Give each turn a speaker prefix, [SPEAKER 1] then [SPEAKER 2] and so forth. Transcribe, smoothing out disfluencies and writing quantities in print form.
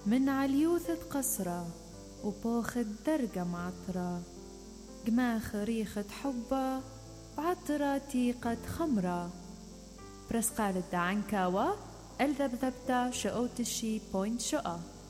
[SPEAKER 1] من عليوثة قصرة وبوخة درجة معطرة، جماخ ريخة حبة بعطرة تيقة خمرة، برسقال الدعنكاوة الذبذبتا شقوت الشي بوينت شقة.